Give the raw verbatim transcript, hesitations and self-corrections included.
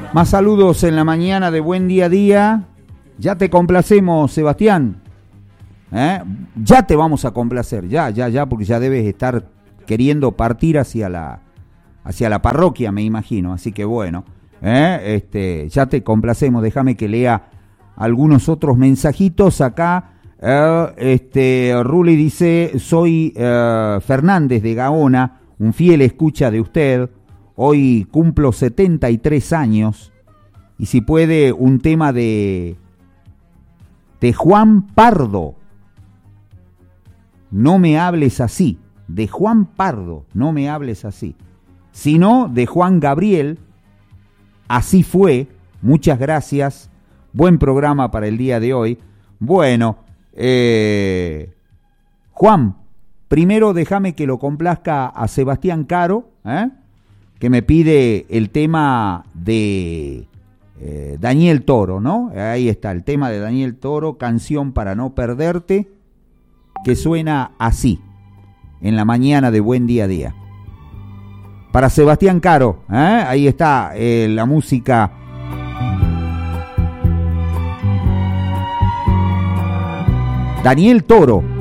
Más saludos en la mañana de Buen Día a Día. Ya te complacemos, Sebastián. ¿Eh? Ya te vamos a complacer, ya, ya, ya, porque ya debes estar queriendo partir hacia la, hacia la parroquia, me imagino. Así que bueno, ¿eh? este, ya te complacemos. Déjame que lea algunos otros mensajitos acá. Uh, este, Ruli dice: soy uh, Fernández de Gaona, un fiel escucha de usted. Hoy cumplo setenta y tres años. Y si puede, un tema de, de Juan Pardo. No me hables así. De Juan Pardo, no me hables así. Sino de Juan Gabriel. Así fue. Muchas gracias. Buen programa para el día de hoy. Bueno, eh, Juan, primero déjame que lo complazca a Sebastián Caro, ¿eh? que me pide el tema de eh, Daniel Toro, ¿no? Ahí está, el tema de Daniel Toro, Canción para no perderte, que suena así, en la mañana de Buen Día a Día. Para Sebastián Caro, ¿eh? Ahí está eh, la música. Daniel Toro.